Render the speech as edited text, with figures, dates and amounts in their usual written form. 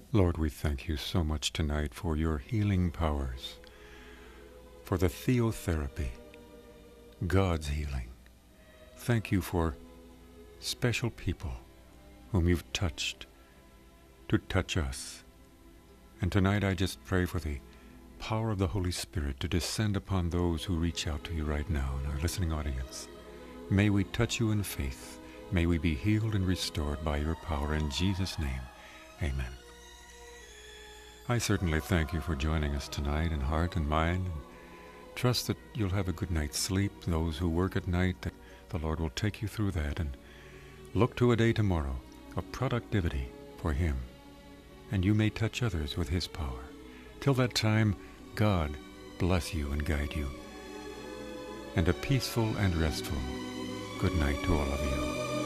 Lord, we thank you so much tonight for your healing powers, for the theotherapy, God's healing. Thank you for special people whom you've touched to touch us. And tonight I just pray for the power of the Holy Spirit to descend upon those who reach out to you right now in our listening audience. May we touch you in faith. May we be healed and restored by your power. In Jesus' name, amen. I certainly thank you for joining us tonight in heart and mind. And trust that you'll have a good night's sleep. Those who work at night, that the Lord will take you through that. And look to a day tomorrow of productivity for Him. And you may touch others with His power. Till that time, God bless you and guide you. And a peaceful and restful good night to all of you.